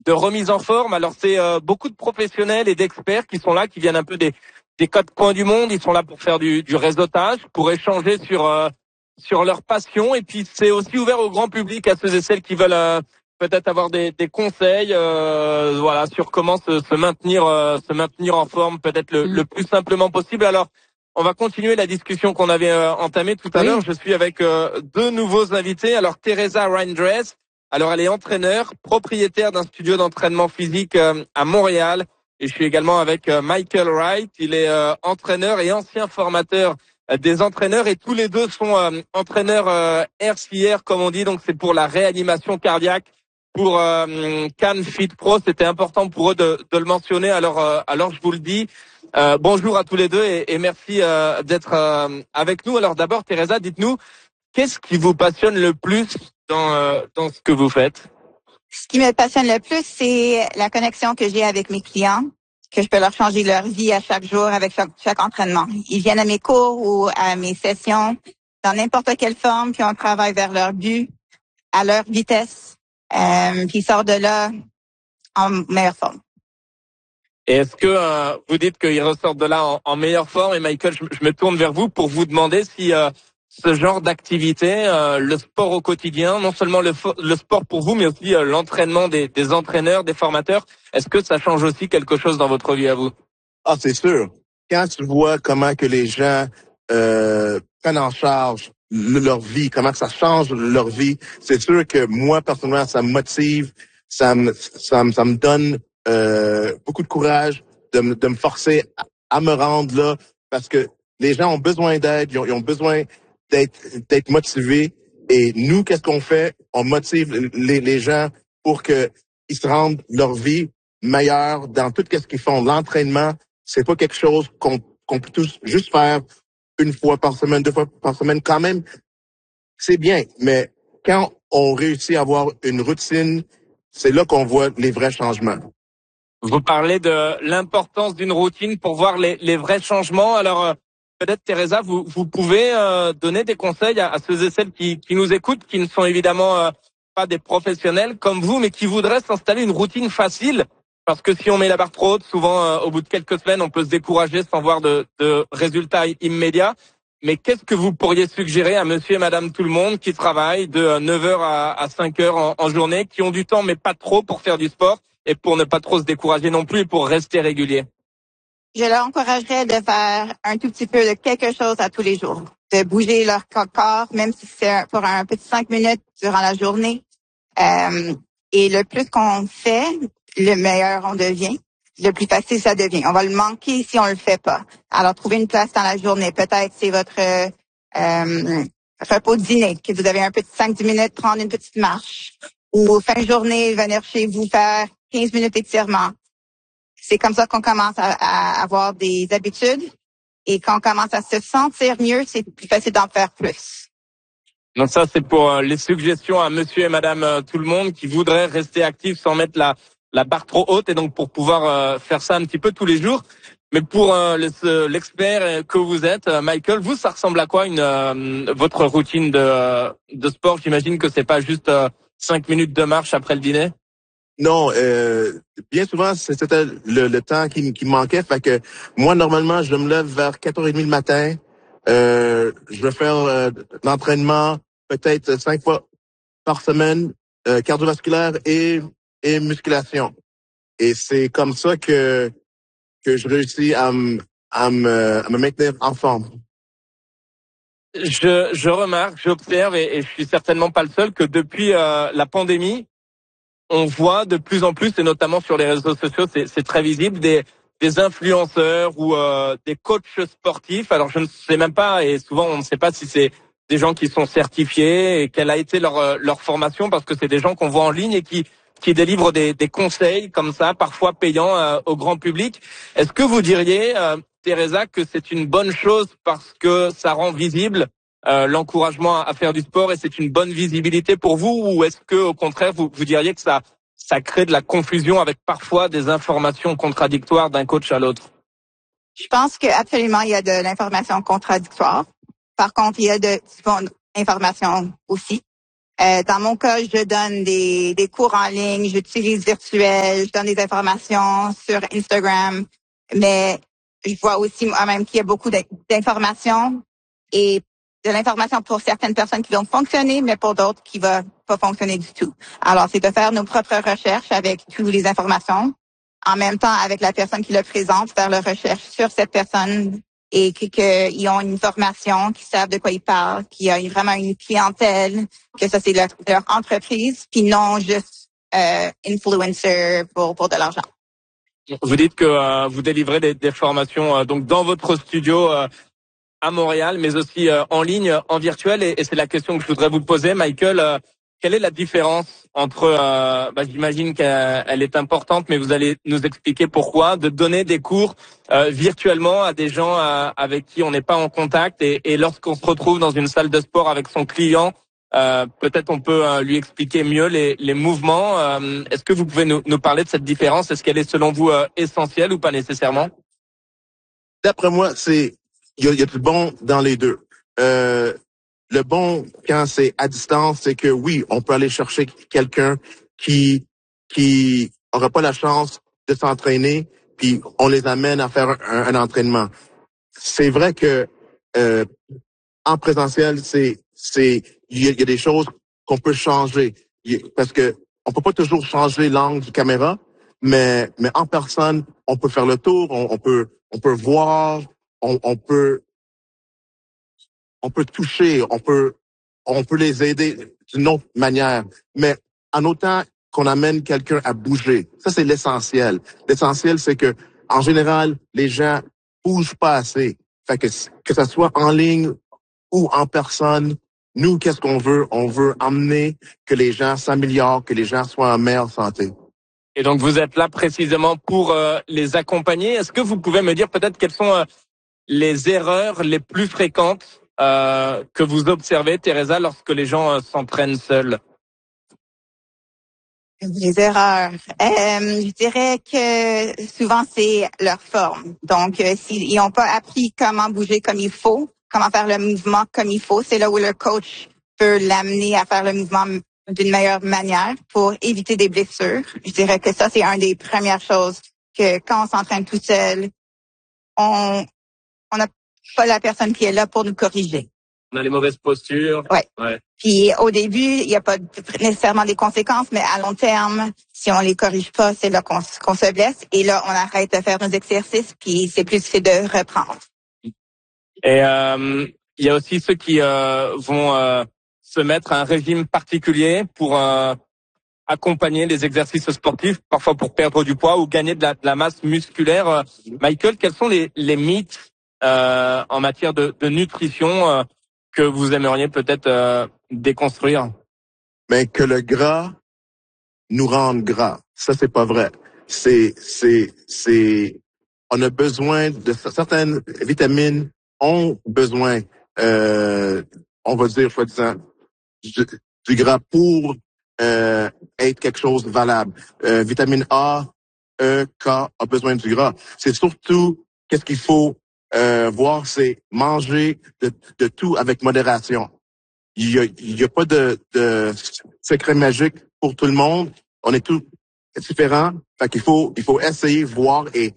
de remise en forme. Alors c'est beaucoup de professionnels et d'experts qui sont là, qui viennent un peu des quatre coins du monde. Ils sont là pour faire du réseautage, pour échanger sur leur passion. Et puis c'est aussi ouvert au grand public, à ceux et celles qui veulent peut-être avoir des conseils, voilà, sur comment se maintenir en forme, peut-être le plus simplement possible. Alors on va continuer la discussion qu'on avait entamée tout à l'heure. Je suis avec deux nouveaux invités. Alors Teresa Reindress, alors elle est entraîneur, propriétaire d'un studio d'entraînement physique à Montréal. Et je suis également avec Michael Wright. Il est entraîneur et ancien formateur des entraîneurs. Et tous les deux sont entraîneurs RCR, comme on dit. Donc c'est pour la réanimation cardiaque. Pour Can Fit Pro, c'était important pour eux de le mentionner. Alors je vous le dis. Bonjour à tous les deux et merci d'être avec nous. Alors d'abord, Teresa, dites-nous, qu'est-ce qui vous passionne le plus dans ce que vous faites? Ce qui me passionne le plus, c'est la connexion que j'ai avec mes clients, que je peux leur changer leur vie à chaque jour avec chaque entraînement. Ils viennent à mes cours ou à mes sessions dans n'importe quelle forme, puis on travaille vers leur but, à leur vitesse, puis ils sortent de là en meilleure forme. Et est-ce que vous dites qu'ils ressortent de là en meilleure forme? Et Michael, je me tourne vers vous pour vous demander si ce genre d'activité, le sport au quotidien, non seulement le sport pour vous, mais aussi l'entraînement des entraîneurs, des formateurs, est-ce que ça change aussi quelque chose dans votre vie à vous? Ah, c'est sûr. Quand tu vois comment que les gens prennent en charge leur vie, comment que ça change leur vie, c'est sûr que moi, personnellement, ça me motive, ça me donne beaucoup de courage de me forcer à me rendre là, parce que les gens ont besoin d'aide, ils ont besoin d'être motivés. Et nous, qu'est-ce qu'on fait? On motive les gens pour que ils se rendent leur vie meilleure dans tout ce qu'ils font. L'entraînement, c'est pas quelque chose qu'on peut tous juste faire une fois par semaine, 2 fois par semaine. Quand même, c'est bien. Mais quand on réussit à avoir une routine, c'est là qu'on voit les vrais changements. Vous parlez de l'importance d'une routine pour voir les vrais changements. Alors, peut-être, Teresa, vous pouvez donner des conseils à ceux et celles qui nous écoutent, qui ne sont évidemment pas des professionnels comme vous, mais qui voudraient s'installer une routine facile. Parce que si on met la barre trop haute, souvent, au bout de quelques semaines, on peut se décourager sans voir de résultats immédiats. Mais qu'est-ce que vous pourriez suggérer à monsieur et madame tout le monde qui travaillent de 9h à 5h en journée, qui ont du temps, mais pas trop pour faire du sport et pour ne pas trop se décourager non plus et pour rester régulier? Je leur encouragerais de faire un tout petit peu de quelque chose à tous les jours, de bouger leur corps, même si c'est pour un petit 5 minutes durant la journée. Et le plus qu'on fait, le meilleur on devient. Le plus facile ça devient. On va le manquer si on le fait pas. Alors, trouver une place dans la journée. Peut-être c'est votre repos de dîner, que vous avez un petit 5-10 minutes, prendre une petite marche. Ou fin de journée, venir chez vous faire 15 minutes d'étirement. C'est comme ça qu'on commence à avoir des habitudes. Et quand on commence à se sentir mieux, c'est plus facile d'en faire plus. Donc ça, c'est pour les suggestions à monsieur et madame tout le monde qui voudraient rester actifs sans mettre la barre trop haute et donc pour pouvoir faire ça un petit peu tous les jours. Mais pour l'expert que vous êtes, Michael, vous, ça ressemble à quoi votre routine de sport? J'imagine que c'est pas juste 5 minutes de marche après le dîner. Non, bien souvent, c'était le temps qui me manquait. Fait que moi, normalement, je me lève vers 4h30 le matin. Je vais faire de l'entraînement peut-être 5 fois par semaine, cardiovasculaire et musculation. Et c'est comme ça que je réussis à me maintenir en forme. Je remarque, j'observe et je suis certainement pas le seul que depuis la pandémie, on voit de plus en plus, et notamment sur les réseaux sociaux, c'est très visible, des influenceurs ou des coachs sportifs. Alors je ne sais même pas, et souvent on ne sait pas si c'est des gens qui sont certifiés et quelle a été leur formation, parce que c'est des gens qu'on voit en ligne et qui délivrent des conseils comme ça, parfois payants au grand public. Est-ce que vous diriez, Teresa, que c'est une bonne chose parce que ça rend visible l'encouragement à faire du sport et c'est une bonne visibilité pour vous, ou est-ce que au contraire vous diriez que ça crée de la confusion avec parfois des informations contradictoires d'un coach à l'autre? Je pense que absolument il y a de l'information contradictoire. Par contre, il y a de bonnes informations aussi. Dans mon cas, je donne des cours en ligne, j'utilise virtuel, je donne des informations sur Instagram, mais je vois aussi moi-même qu'il y a beaucoup d'informations et de l'information pour certaines personnes qui vont fonctionner, mais pour d'autres qui vont pas fonctionner du tout. Alors, c'est de faire nos propres recherches avec toutes les informations, en même temps avec la personne qui le présente, faire la recherche sur cette personne et qu'ils ont une formation, qu'ils savent de quoi ils parlent, qu'il y a vraiment une clientèle, que ça c'est leur entreprise, puis non juste influencer pour de l'argent. Vous dites que vous délivrez des formations donc dans votre studio à Montréal, mais aussi en ligne, en virtuel. Et c'est la question que je voudrais vous poser, Michael. Quelle est la différence entre, j'imagine qu'elle est importante, mais vous allez nous expliquer pourquoi, de donner des cours virtuellement à des gens avec qui on n'est pas en contact et lorsqu'on se retrouve dans une salle de sport avec son client, peut-être on peut lui expliquer mieux les mouvements. Est-ce que vous pouvez nous parler de cette différence? Est-ce qu'elle est selon vous essentielle ou pas nécessairement? D'après moi, il y a du bon dans les deux. Le bon, quand c'est à distance, c'est que oui, on peut aller chercher quelqu'un qui aura pas la chance de s'entraîner, puis on les amène à faire un entraînement. C'est vrai que en présentiel, il y a des choses qu'on peut changer parce que on peut pas toujours changer l'angle du caméra, mais en personne, on peut faire le tour, on peut voir, on peut toucher, on peut les aider d'une autre manière, mais en autant qu'on amène quelqu'un à bouger. Ça, c'est l'essentiel. L'essentiel, c'est que, en général, les gens bougent pas assez. Fait que ça soit en ligne ou en personne, nous, qu'est-ce qu'on veut? On veut amener que les gens s'améliorent, que les gens soient en meilleure santé. Et donc vous êtes là précisément pour les accompagner. Est-ce que vous pouvez me dire peut-être quelles sont les erreurs les plus fréquentes que vous observez, Teresa, lorsque les gens s'entraînent seuls? Les erreurs. Je dirais que souvent c'est leur forme. Donc, s'ils n'ont pas appris comment bouger comme il faut, comment faire le mouvement comme il faut, c'est là où le coach peut l'amener à faire le mouvement d'une meilleure manière pour éviter des blessures. Je dirais que ça, c'est une des premières choses que quand on s'entraîne tout seul, on n'a pas la personne qui est là pour nous corriger. On a les mauvaises postures. Ouais. Puis au début, il n'y a pas nécessairement des conséquences, mais à long terme, si on les corrige pas, c'est là qu'on se blesse. Et là, on arrête de faire nos exercices, puis c'est plus fait de reprendre. Et il y a aussi ceux qui vont se mettre à un régime particulier pour accompagner les exercices sportifs, parfois pour perdre du poids ou gagner de la masse musculaire. Michael, quels sont les mythes en matière de nutrition que vous aimeriez peut-être déconstruire? Mais que le gras nous rende gras. Ça, c'est pas vrai. On a besoin de certaines vitamines ont besoin, on va dire, soi-disant, du gras pour être quelque chose de valable. Vitamine A, E, K a besoin du gras. C'est surtout qu'est-ce qu'il faut voir, c'est manger de tout avec modération. Il y a pas de secret magique pour tout le monde. On est tous différents. Fait qu'il faut essayer, voir et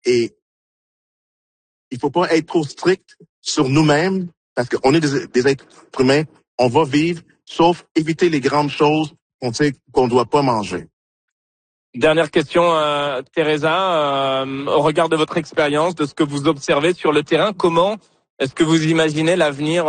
il faut pas être trop strict sur nous-mêmes parce qu'on est des êtres humains. On va vivre, sauf éviter les grandes choses qu'on sait qu'on doit pas manger. Dernière question, Teresa, au regard de votre expérience, de ce que vous observez sur le terrain, comment est-ce que vous imaginez l'avenir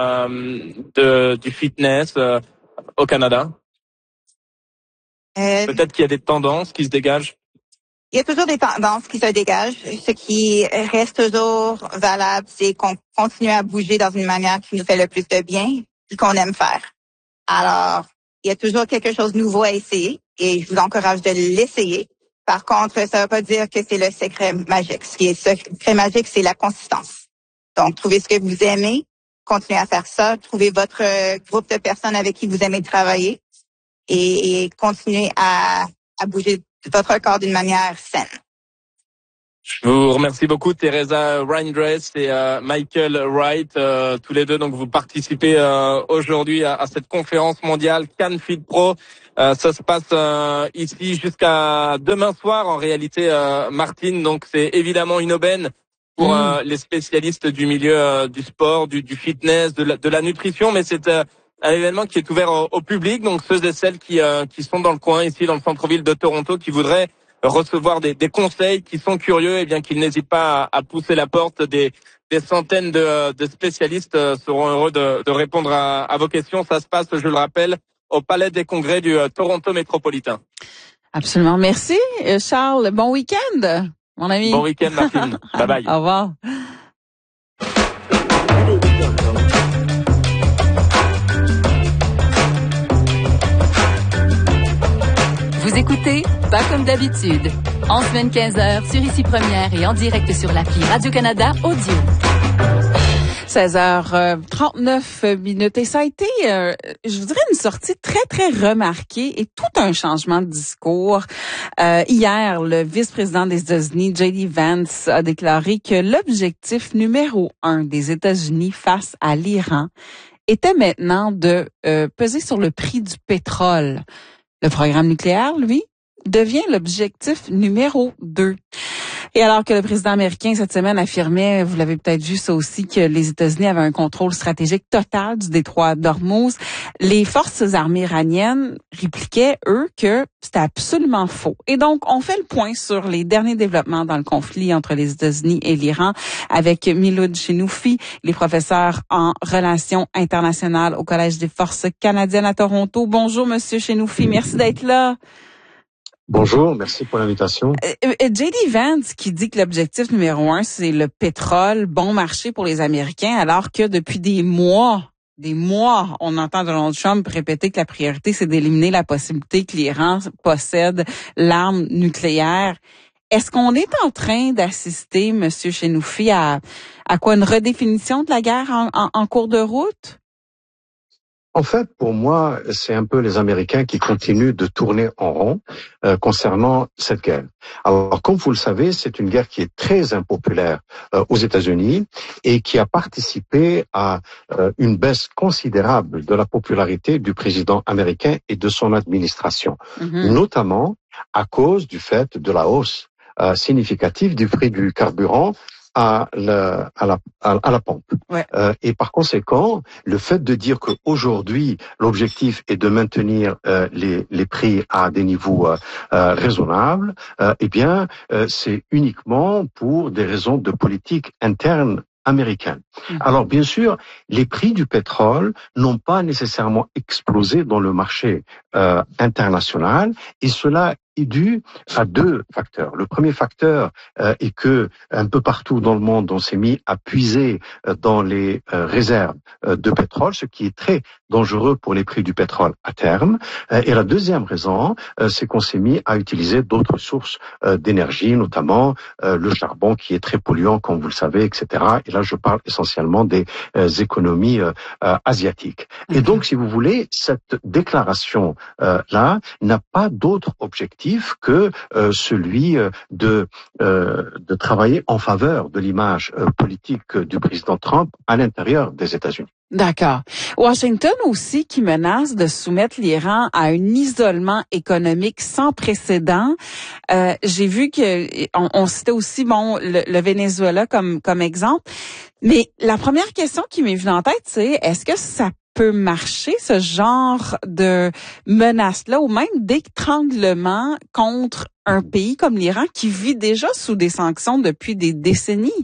du fitness au Canada? Peut-être qu'il y a des tendances qui se dégagent. Il y a toujours des tendances qui se dégagent. Ce qui reste toujours valable, c'est qu'on continue à bouger dans une manière qui nous fait le plus de bien et qu'on aime faire. Alors, il y a toujours quelque chose de nouveau à essayer et je vous encourage de l'essayer. Par contre, ça ne veut pas dire que c'est le secret magique. Ce qui est secret magique, c'est la consistance. Donc, trouvez ce que vous aimez, continuez à faire ça, trouvez votre groupe de personnes avec qui vous aimez travailler et continuez à bouger votre corps d'une manière saine. Je vous remercie beaucoup, Teresa Reindress et Michael Wright, tous les deux. Donc, vous participez aujourd'hui à cette conférence mondiale Cannes Feed Pro. Ça se passe ici jusqu'à demain soir, en réalité, Martine. Donc, c'est évidemment une aubaine pour les spécialistes du milieu du sport, du fitness, de la nutrition. Mais c'est un événement qui est ouvert au public. Donc, ceux et celles qui sont dans le coin, ici, dans le centre-ville de Toronto, qui voudraient recevoir des conseils, qui sont curieux, et bien qu'ils n'hésitent pas à pousser la porte. Des centaines de spécialistes seront heureux de répondre à vos questions. Ça se passe, je le rappelle, au Palais des Congrès du Toronto métropolitain. Absolument. Merci, Charles. Bon week-end, mon ami. Bon week-end, Martine. Bye bye. Au revoir. Vous écoutez Pas comme d'habitude. En semaine 15h sur Ici Première et en direct sur l'appli Radio-Canada Audio. 16h39 et ça a été, je vous dirais, une sortie très, très remarquée et tout un changement de discours. Hier, le vice-président des États-Unis, J.D. Vance, a déclaré que l'objectif numéro 1 des États-Unis face à l'Iran était maintenant de peser sur le prix du pétrole. Le programme nucléaire, lui, devient l'objectif numéro 2. Et alors que le président américain, cette semaine, affirmait, vous l'avez peut-être vu ça aussi, que les États-Unis avaient un contrôle stratégique total du détroit d'Ormuz, les forces armées iraniennes répliquaient, eux, que c'était absolument faux. Et donc, on fait le point sur les derniers développements dans le conflit entre les États-Unis et l'Iran avec Milad Chenoufi, les professeurs en relations internationales au Collège des forces canadiennes à Toronto. Bonjour, Monsieur Chenoufi, merci d'être là. Bonjour, merci pour l'invitation. J.D. Vance qui dit que l'objectif numéro 1, c'est le pétrole, bon marché pour les Américains, alors que depuis des mois, on entend Donald Trump répéter que la priorité, c'est d'éliminer la possibilité que l'Iran possède l'arme nucléaire. Est-ce qu'on est en train d'assister, Monsieur Chenoufi, à quoi, une redéfinition de la guerre en cours de route? En fait, pour moi, c'est un peu les Américains qui continuent de tourner en rond concernant cette guerre. Alors, comme vous le savez, c'est une guerre qui est très impopulaire aux États-Unis et qui a participé à une baisse considérable de la popularité du président américain et de son administration, notamment à cause du fait de la hausse significative du prix du carburant à la pompe. Ouais. Et par conséquent, le fait de dire qu'aujourd'hui l'objectif est de maintenir les prix à des niveaux raisonnables, c'est uniquement pour des raisons de politique interne américaine. Alors bien sûr, les prix du pétrole n'ont pas nécessairement explosé dans le marché international et cela est dû à deux facteurs. Le premier facteur est que un peu partout dans le monde, on s'est mis à puiser dans les réserves de pétrole, ce qui est très dangereux pour les prix du pétrole à terme. Et la deuxième raison, c'est qu'on s'est mis à utiliser d'autres sources d'énergie, notamment le charbon qui est très polluant, comme vous le savez, etc. Et là, je parle essentiellement des économies asiatiques. Et donc, si vous voulez, cette déclaration là n'a pas d'autre objectif que celui de travailler en faveur de l'image politique du président Trump à l'intérieur des États-Unis. D'accord. Washington aussi qui menace de soumettre l'Iran à un isolement économique sans précédent. J'ai vu que on citait aussi le Venezuela comme exemple. Mais la première question qui m'est venue en tête, c'est est-ce que ça peut marcher, ce genre de menace-là, ou même d'étranglement contre un pays comme l'Iran qui vit déjà sous des sanctions depuis des décennies?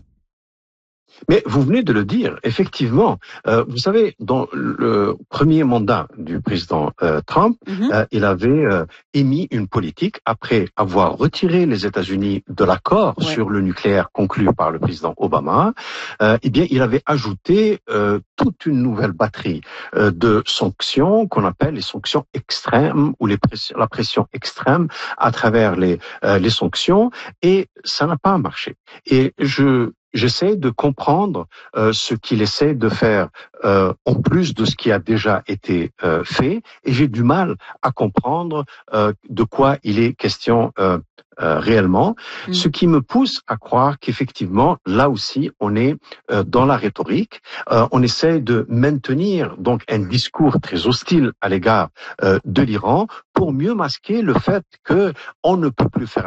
Mais vous venez de le dire, effectivement. Vous savez, dans le premier mandat du président Trump, il avait émis une politique, après avoir retiré les États-Unis de l'accord sur le nucléaire conclu par le président Obama, il avait ajouté toute une nouvelle batterie de sanctions qu'on appelle les sanctions extrêmes ou la pression extrême à travers les sanctions, et ça n'a pas marché. Et j'essaie de comprendre ce qu'il essaie de faire en plus de ce qui a déjà été fait, et j'ai du mal à comprendre de quoi il est question réellement, ce qui me pousse à croire qu'effectivement, là aussi, on est dans la rhétorique. On essaie de maintenir donc un discours très hostile à l'égard de l'Iran pour mieux masquer le fait que on ne peut plus faire